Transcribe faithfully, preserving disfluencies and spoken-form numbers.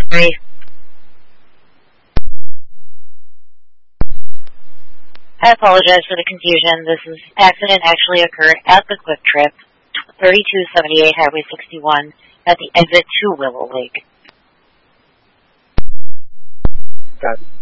Sorry. I apologize for the confusion. This is, accident actually occurred at the Quick Trip, thirty-two seventy-eight Highway sixty-one, at the exit to Willow Lake. Got it.